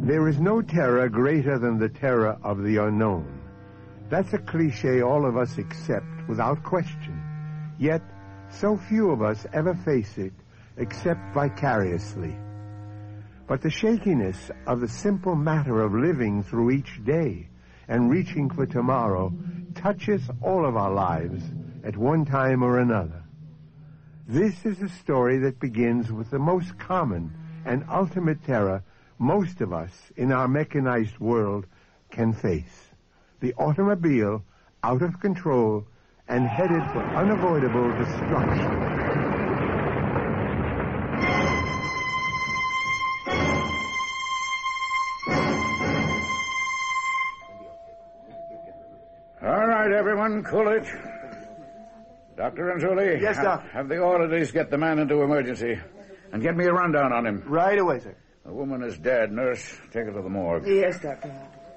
There is no terror greater than the terror of the unknown. That's a cliche all of us accept without question. Yet, so few of us ever face it except vicariously. But the shakiness of the simple matter of living through each day and reaching for tomorrow touches all of our lives at one time or another. This is a story that begins with the most common and ultimate terror most of us in our mechanized world can face. The automobile out of control and headed for unavoidable destruction. All right, everyone, cool it. Dr. Renzulli. Yes, Doc. Have the orderlies get the man into emergency. And get me a rundown on him. Right away, sir. The woman is dead. Nurse, take her to the morgue. Yes, Dr.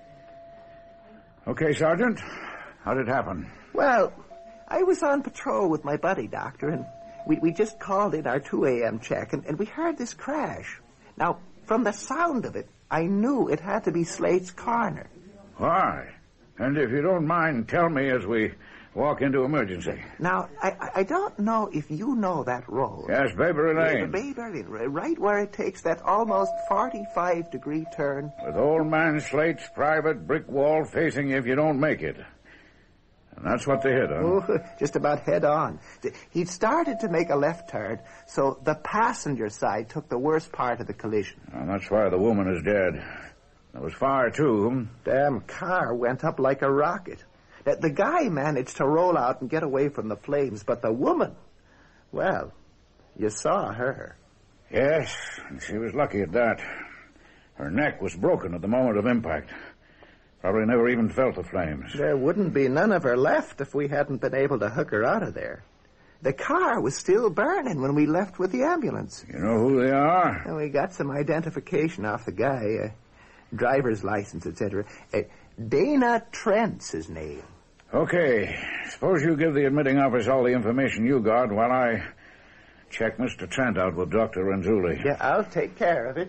Okay, Sergeant. How did it happen? Well, I was on patrol with my buddy, Doctor, and we just called in our 2 a.m. check, and we heard this crash. Now, from the sound of it, I knew it had to be Slate's Corner. Why? And if you don't mind, tell me as we walk into emergency. Now, I don't know if you know that road. Yes, Bayberry Lane. Bayberry Lane, right where it takes that almost 45-degree turn. With old man Slate's private brick wall facing you if you don't make it. And that's what they hit, huh? Oh, just about head on. He'd started to make a left turn, so the passenger side took the worst part of the collision. And that's why the woman is dead. There was fire, too. Damn car went up like a rocket. The guy managed to roll out and get away from the flames, but the woman, well, you saw her. Yes, and she was lucky at that. Her neck was broken at the moment of impact. Probably never even felt the flames. There wouldn't be none of her left if we hadn't been able to hook her out of there. The car was still burning when we left with the ambulance. You know who they are? And we got some identification off the guy, driver's license, etc. Dana Trent's his name. Okay. Suppose you give the admitting office all the information you got while I check Mr. Trent out with Dr. Renzulli. Yeah, I'll take care of it.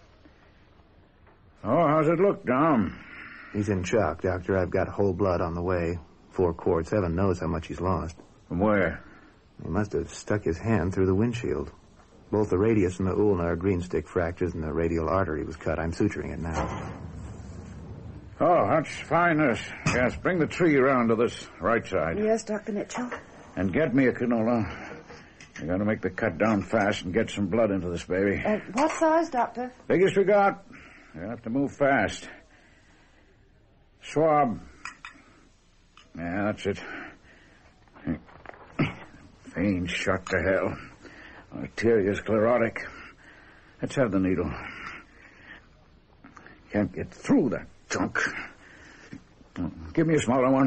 Oh, how's it look, Dom? He's in shock, Doctor. I've got whole blood on the way. 4 quarts. Heaven knows how much he's lost. From where? He must have stuck his hand through the windshield. Both the radius and the ulna are green stick fractures, and the radial artery was cut. I'm suturing it now. Oh, that's fine, nurse. Yes, bring the tree around to this right side. Yes, Dr. Mitchell. And get me a canola. I gotta make the cut down fast and get some blood into this baby. What size, Doctor? Biggest we got. You have to move fast. Swab. Yeah, that's it. Vein shot to hell. Arteria's sclerotic. Let's have the needle. Can't get through that junk. Give me a smaller one.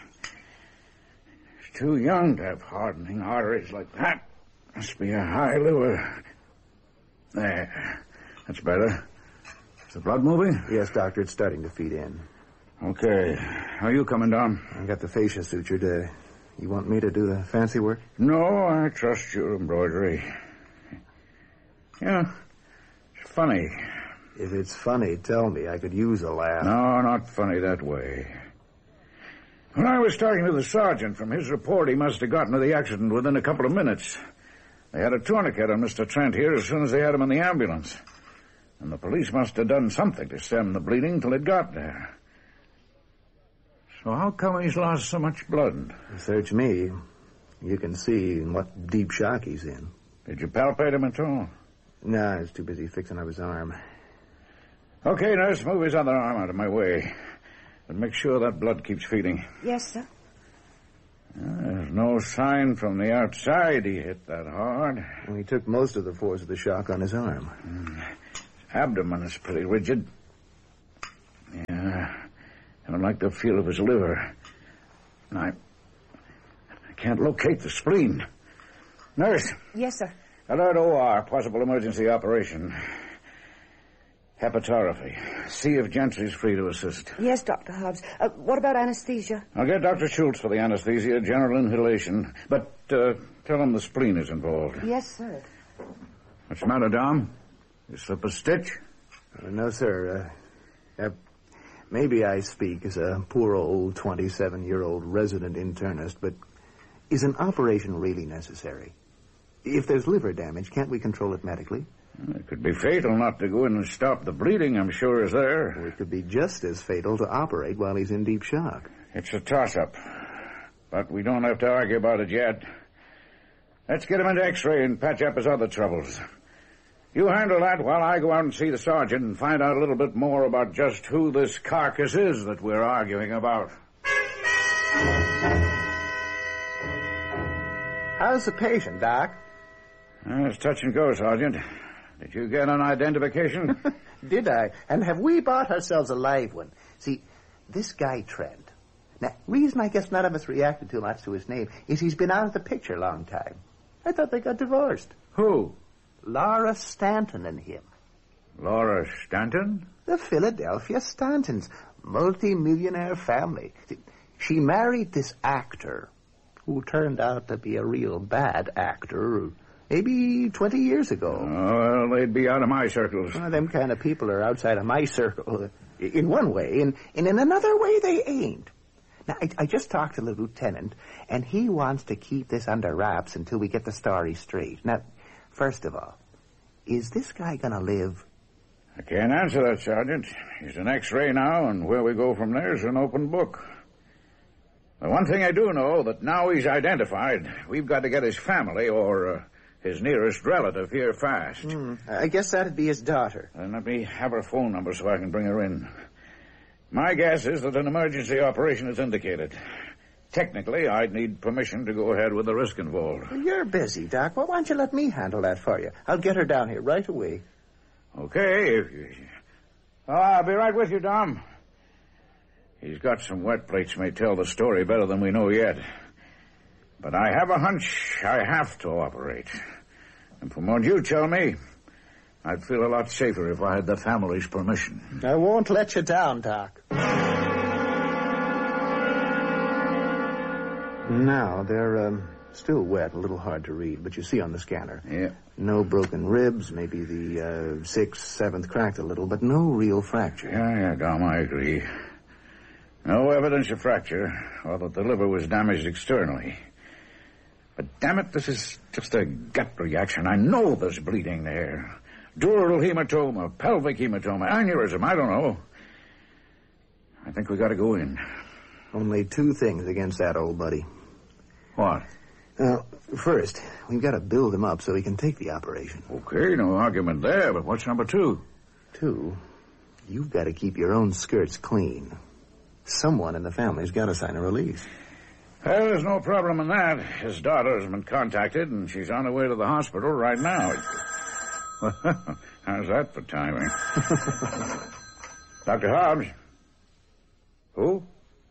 He's too young to have hardening arteries like that. Must be a high liver. There. That's better. Is the blood moving? Yes, Doctor. It's starting to feed in. Okay. How are you coming down? I got the fascia sutured. You want me to do the fancy work? No, I trust your embroidery. Yeah. It's funny. If it's funny, tell me. I could use a laugh. No, not funny that way. When I was talking to the sergeant, from his report, he must have gotten to the accident within a couple of minutes. They had a tourniquet on Mr. Trent here as soon as they had him in the ambulance. And the police must have done something to stem the bleeding till it got there. So how come he's lost so much blood? Search me. You can see what deep shock he's in. Did you palpate him at all? No, I was too busy fixing up his arm. Okay, nurse, move his other arm out of my way. And make sure that blood keeps feeding. Yes, sir. There's no sign from the outside he hit that hard. Well, he took most of the force of the shock on his arm. His abdomen is pretty rigid. Yeah, I don't like the feel of his liver. And I can't locate the spleen. Nurse. Yes, sir. Alert OR, possible emergency operation. Hepatography. See if Gentry's free to assist. Yes, Dr. Hobbs. What about anesthesia? I'll get Dr. Schultz for the anesthesia, general inhalation. But tell him the spleen is involved. Yes, sir. What's the matter, Dom? You slip a stitch? No, sir. Maybe I speak as a poor old 27-year-old resident internist, but is an operation really necessary? If there's liver damage, can't we control it medically? It could be fatal not to go in and stop the bleeding, I'm sure, is there. Or it could be just as fatal to operate while he's in deep shock. It's a toss-up. But we don't have to argue about it yet. Let's get him into X-ray and patch up his other troubles. You handle that while I go out and see the sergeant and find out a little bit more about just who this carcass is that we're arguing about. How's the patient, Doc? It's touch and go, Sergeant. Did you get an identification? Did I? And have we bought ourselves a live one? See, this guy Trent. Now, reason I guess none of us reacted too much to his name is he's been out of the picture a long time. I thought they got divorced. Who? Laura Stanton and him. Laura Stanton? The Philadelphia Stantons. Multi-millionaire family. See, she married this actor who turned out to be a real bad actor maybe 20 years ago. Oh, well, they'd be out of my circles. Well, them kind of people are outside of my circle. In one way, and in another way they ain't. Now, I just talked to the lieutenant, and he wants to keep this under wraps until we get the story straight. Now, first of all, is this guy going to live? I can't answer that, Sergeant. He's an X-ray now, and where we go from there is an open book. The one thing I do know, that now he's identified, we've got to get his family, or his nearest relative, here fast. I guess that'd be his daughter. And let me have her phone number so I can bring her in. My guess is that an emergency operation is indicated. Technically, I'd need permission to go ahead with the risk involved. Well, you're busy, Doc. Well, why don't you let me handle that for you? I'll get her down here right away. Okay. I'll be right with you, Dom. He's got some wet plates may tell the story better than we know yet. But I have a hunch I have to operate. And from what you tell me, I'd feel a lot safer if I had the family's permission. I won't let you down, Doc. Now, they're still wet, a little hard to read, but you see on the scanner. Yeah. No broken ribs, maybe the 6th, 7th cracked a little, but no real fracture. Yeah, Dom, I agree. No evidence of fracture, or that the liver was damaged externally. But damn it, this is just a gut reaction. I know there's bleeding there. Dural hematoma, pelvic hematoma, aneurysm, I don't know. I think we got to go in. Only 2 things against that old buddy. What? Now, first, we've got to build him up so he can take the operation. Okay, no argument there, but what's number 2? 2, you've got to keep your own skirts clean. Someone in the family's got to sign a release. Well, there's no problem in that. His daughter has been contacted, and she's on her way to the hospital right now. How's that for timing? Dr. Hobbs? Who?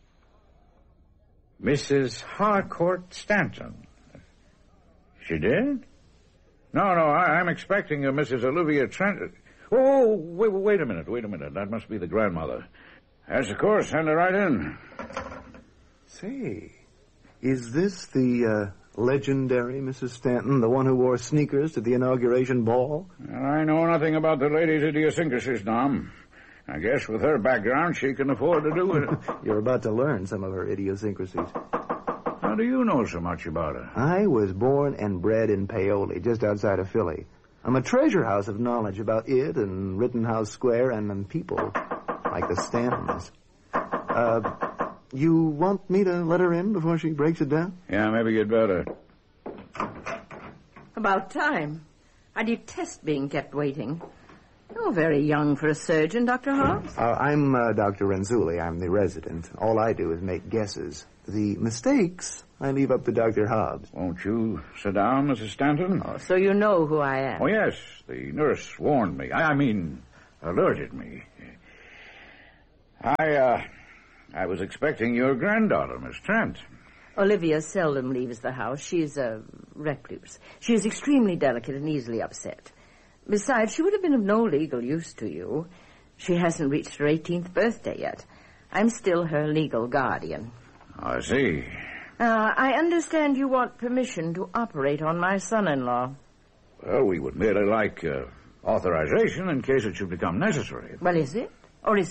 Mrs. Harcourt Stanton. She did? No, I'm expecting a Mrs. Olivia Trent. Oh, wait a minute. That must be the grandmother. Yes, of course. Send her right in. Say, is this the legendary Mrs. Stanton, the one who wore sneakers to the inauguration ball? I know nothing about the lady's idiosyncrasies, Dom. I guess with her background, she can afford to do it. You're about to learn some of her idiosyncrasies. How do you know so much about her? I was born and bred in Paoli, just outside of Philly. I'm a treasure house of knowledge about it and Rittenhouse Square and people like the Stantons. You want me to let her in before she breaks it down? Yeah, maybe you'd better. About time. I detest being kept waiting. You're very young for a surgeon, Dr. Hobbs. I'm Dr. Renzulli. I'm the resident. All I do is make guesses. The mistakes, I leave up to Dr. Hobbs. Won't you sit down, Mrs. Stanton? Oh, so you know who I am. Oh, yes. The nurse warned me. I mean, alerted me. I was expecting your granddaughter, Miss Trent. Olivia seldom leaves the house. She's a recluse. She is extremely delicate and easily upset. Besides, she would have been of no legal use to you. She hasn't reached her 18th birthday yet. I'm still her legal guardian. I see. I understand you want permission to operate on my son-in-law. Well, we would merely like authorization in case it should become necessary. Well, is it? Or isn't it?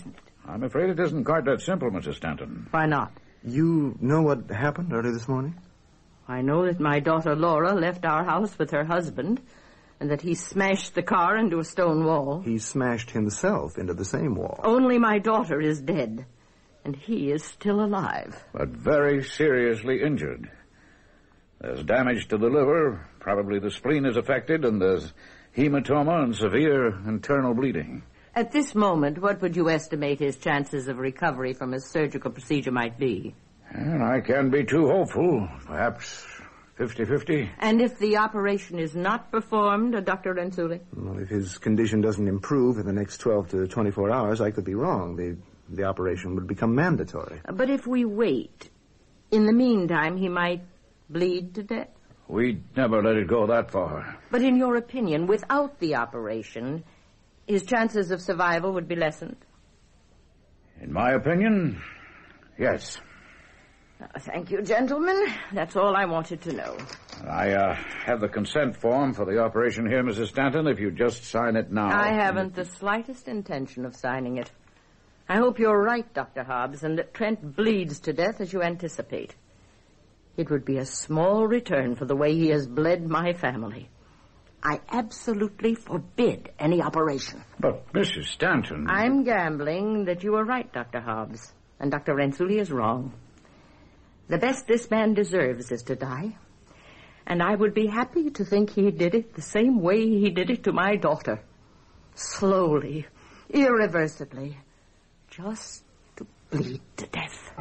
I'm afraid it isn't quite that simple, Mrs. Stanton. Why not? You know what happened early this morning? I know that my daughter Laura left our house with her husband, and that he smashed the car into a stone wall. He smashed himself into the same wall. Only my daughter is dead, and he is still alive. But very seriously injured. There's damage to the liver, probably the spleen is affected, and there's hematoma and severe internal bleeding. At this moment, what would you estimate his chances of recovery from his surgical procedure might be? And I can't be too hopeful. Perhaps 50-50. And if the operation is not performed, Dr. Renzulli? Well, if his condition doesn't improve in the next 12 to 24 hours, I could be wrong. The operation would become mandatory. But if we wait, in the meantime, he might bleed to death? We'd never let it go that far. But in your opinion, without the operation, his chances of survival would be lessened? In my opinion, yes. Thank you, gentlemen. That's all I wanted to know. I have the consent form for the operation here, Mrs. Stanton, if you just sign it now. I haven't the slightest intention of signing it. I hope you're right, Dr. Hobbs, and that Trent bleeds to death as you anticipate. It would be a small return for the way he has bled my family. I absolutely forbid any operation. But, Mrs. Stanton... I'm gambling that you are right, Dr. Hobbs, and Dr. Renzulli is wrong. The best this man deserves is to die, and I would be happy to think he did it the same way he did it to my daughter. Slowly, irreversibly, just to bleed to death.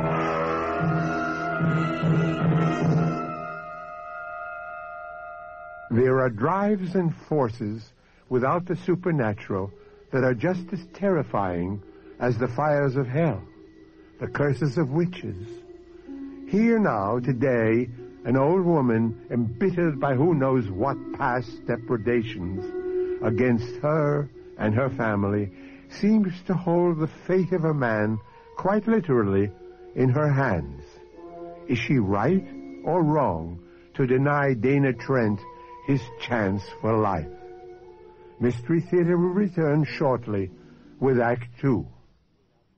There are drives and forces without the supernatural that are just as terrifying as the fires of hell, the curses of witches. Here now, today, an old woman, embittered by who knows what past depredations against her and her family, seems to hold the fate of a man, quite literally, in her hands. Is she right or wrong to deny Dana Trent his chance for life? Mystery Theater will return shortly with Act 2.